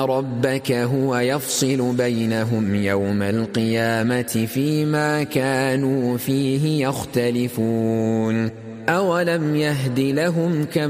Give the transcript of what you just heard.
ربك هو يفصل بينهم يوم القيامة فيما كانوا فيه يختلفون أولم يهد لهم كما